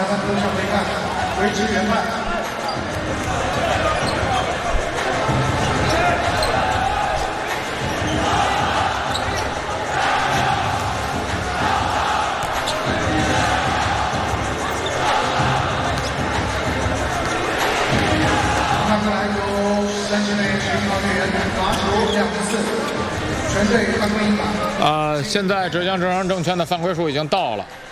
分都上回看，维持原判。看出来由30位11号队员罚球2-4，全队犯规1码。 现在浙江正商证券的犯规数已经到了。